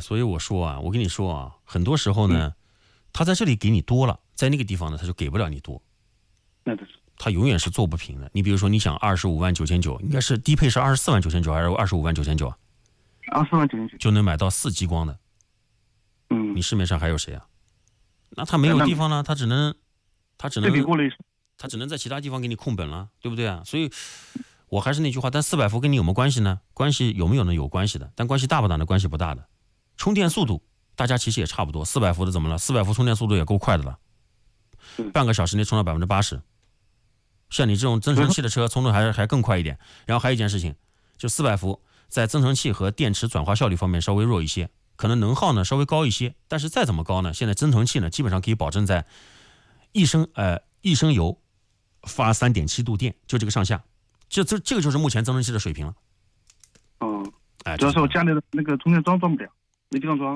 所以我说啊，我跟你说啊，很多时候呢，他在这里给你多了，在那个地方呢，他就给不了你多。 那就是。 他永远是做不平的。你比如说，你想25.999万，应该是低配是24.999万还是25.999万 ？24.999万就能买到4激光的。你市面上还有谁啊？那他没有地方呢，他只能在其他地方给你控本了，对不对啊？所以我还是那句话，但400伏跟你有没有关系呢？关系有没有呢？有关系的，但关系大不大呢？关系不大的。充电速度大家其实也差不多，400伏的怎么了？400伏充电速度也够快的了，半个小时内充到80%。像你这种增程器的车，充的还更快一点。然后还有一件事情，就400伏在增程器和电池转化效率方面稍微弱一些，可能能耗呢稍微高一些。但是再怎么高呢，现在增程器呢基本上可以保证在一升油发3.7度电，就这个上下。这个就是目前增程器的水平了。 主要是我家里的那个充电桩装不了，没地方装。